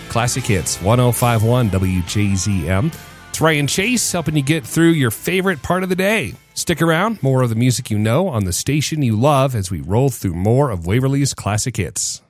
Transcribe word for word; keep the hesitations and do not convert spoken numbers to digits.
Classic Hits, one oh five point one W J Z M. It's Ryan Chase helping you get through your favorite part of the day. Stick around, more of the music you know on the station you love as we roll through more of Waverly's Classic Hits.